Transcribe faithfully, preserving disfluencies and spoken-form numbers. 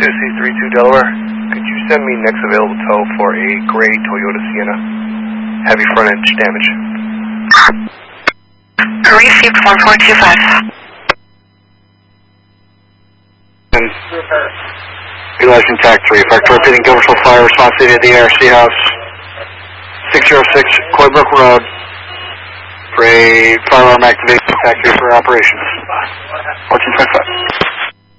to C thirty-two Delaware. Could you send me next available tow for a gray Toyota Sienna? Heavy front edge damage. Received one four two five. Utilizing TAC three, Factor repeating Gilbertville Fire, response city at the A R C House, six oh six Coybrook Road, for a firearm activation, TAC three for operations. fourteen twenty-five.